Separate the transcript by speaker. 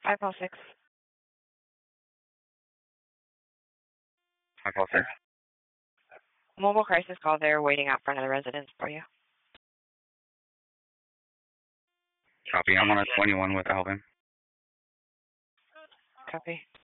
Speaker 1: 506.
Speaker 2: 506.
Speaker 1: Mobile crisis call. They're waiting out front of the residence for you.
Speaker 2: Copy. I'm on a 21 with Alvin.
Speaker 1: Copy.